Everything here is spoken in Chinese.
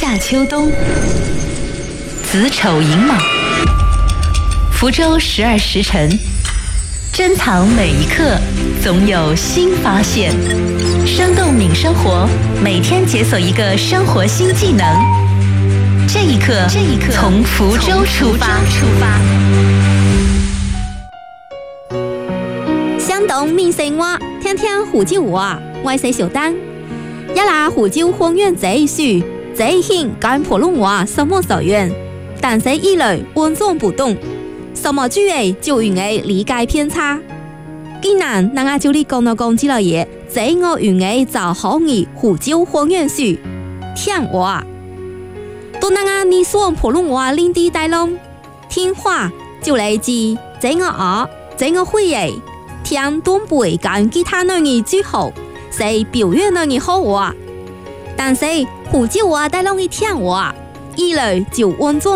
夏秋冬，子丑寅卯，福州12时辰，珍藏每一刻，总有新发现。生动敏生活，每天解锁一个生活新技能。这一刻，从福州出发。 相同闽生活，天天福州话，我是小丹。一拿福州方言这一句，这一兴跟普通话什么少远，但是一来完全不懂，什么句诶就容易理解偏差。既然咱阿就你讲到讲之类嘢，这我容易就可以福州方言说听话。当咱阿你说普通话领地带拢听话，就来自这我学，这我会诶。听东北跟其他人嘅最好，是表現人嘅好話，但是福州話帶攏去聽話，一來就完全